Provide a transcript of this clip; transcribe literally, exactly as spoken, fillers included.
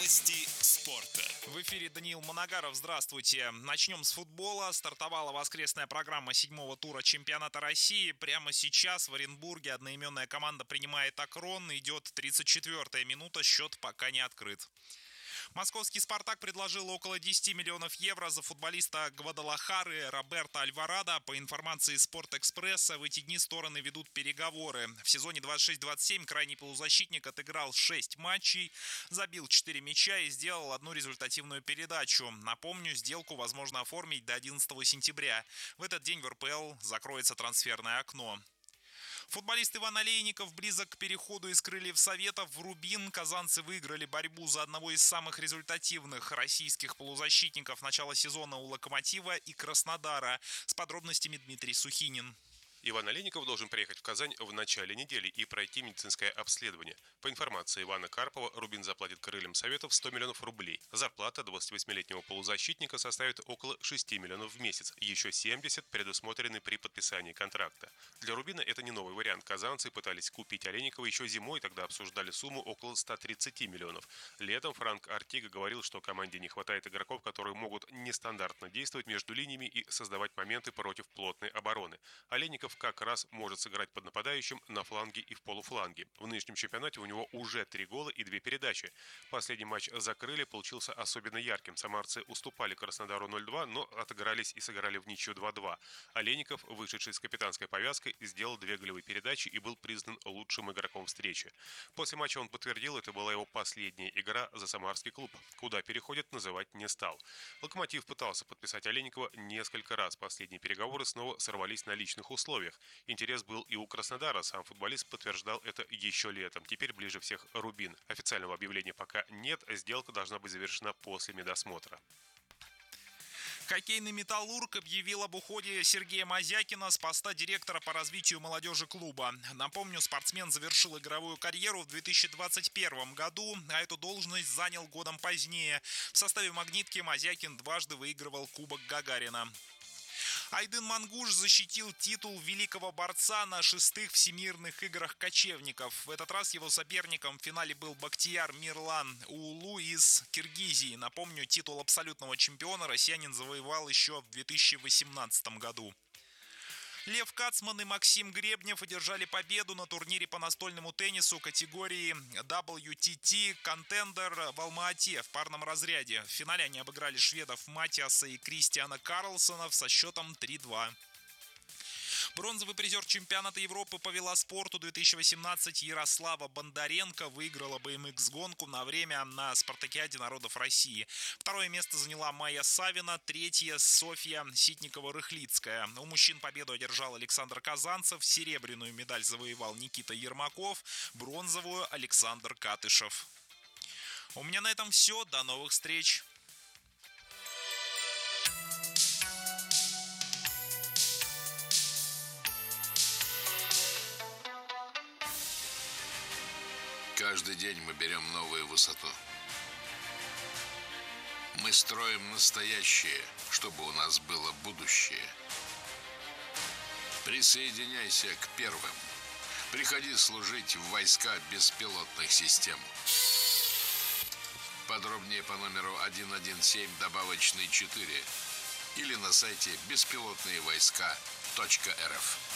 Новости спорта. В эфире Даниил Моногаров. Здравствуйте. Начнем с футбола. Стартовала воскресная программа седьмого тура чемпионата России. Прямо сейчас в Оренбурге одноименная команда принимает Акрон. Идет тридцать четвёртая минута. Счет пока не открыт. Московский «Спартак» предложил около десяти миллионов евро за футболиста Гвадалахары Роберто Альварадо. По информации «Спортэкспресса», в эти дни стороны ведут переговоры. В сезоне двадцать шесть двадцать семь крайний полузащитник отыграл шесть матчей, забил четыре мяча и сделал одну результативную передачу. Напомню, сделку возможно оформить до одиннадцатого сентября. В этот день в эр пэ эл закроется трансферное окно. Футболист Иван Олейников близок к переходу из крыльев Советов в Рубин. Казанцы выиграли борьбу за одного из самых результативных российских полузащитников начала сезона у «Локомотива» и «Краснодара». С подробностями Дмитрий Сухинин. Иван Олейников должен приехать в Казань в начале недели и пройти медицинское обследование. По информации Ивана Карпова, Рубин заплатит крыльям Советов сто миллионов рублей. Зарплата двадцативосьмилетнего полузащитника составит около шести миллионов в месяц. Еще семьдесят предусмотрены при подписании контракта. Для Рубина это не новый вариант. Казанцы пытались купить Олейникова еще зимой, тогда обсуждали сумму около ста тридцати миллионов. Летом Франк Артига говорил, что команде не хватает игроков, которые могут нестандартно действовать между линиями и создавать моменты против плотной обороны. Олейников как раз может сыграть под нападающим на фланге и в полуфланге. В нынешнем чемпионате у него уже три гола и две передачи. Последний матч закрыли, получился особенно ярким. Самарцы уступали Краснодару ноль-два, но отыгрались и сыграли в ничью два-два. Олейников, вышедший с капитанской повязкой, сделал две голевые передачи и был признан лучшим игроком встречи. После матча он подтвердил, это была его последняя игра за самарский клуб. Куда переходит, называть не стал. «Локомотив» пытался подписать Олейникова несколько раз. Последние переговоры снова сорвались на личных условиях. Интерес был и у Краснодара, сам футболист подтверждал это еще летом. Теперь ближе всех Рубин. Официального объявления пока нет, сделка должна быть завершена после медосмотра. Хоккейный «Металлург» объявил об уходе Сергея Мазякина с поста директора по развитию молодежи клуба. Напомню, спортсмен завершил игровую карьеру в две тысячи двадцать первом году, а эту должность занял годом позднее. В составе «Магнитки» Мазякин дважды выигрывал Кубок Гагарина. Айдын Мангуш защитил титул великого борца на шестых всемирных играх кочевников. В этот раз его соперником в финале был Бактияр Мирлан Уулу из Киргизии. Напомню, титул абсолютного чемпиона россиянин завоевал еще в две тысячи восемнадцатом году. Лев Кацман и Максим Гребнев одержали победу на турнире по настольному теннису категории дабл ю ти ти Contender в Алма-Ате в парном разряде. В финале они обыграли шведов Матиаса и Кристиана Карлсонов со счетом три-два. Бронзовый призер чемпионата Европы по велоспорту две тысячи восемнадцать Ярослава Бондаренко выиграла бэ эм икс-гонку на время на Спартакиаде народов России. Второе место заняла Майя Савина, третье Софья Ситникова-Рыхлицкая. У мужчин победу одержал Александр Казанцев, серебряную медаль завоевал Никита Ермаков, бронзовую Александр Катышев. У меня на этом все. До новых встреч! Каждый день мы берем новую высоту. Мы строим настоящее, чтобы у нас было будущее. Присоединяйся к первым. Приходи служить в войска беспилотных систем. Подробнее по номеру один один семь добавочный четыре или на сайте беспилотные войска точка эр эф.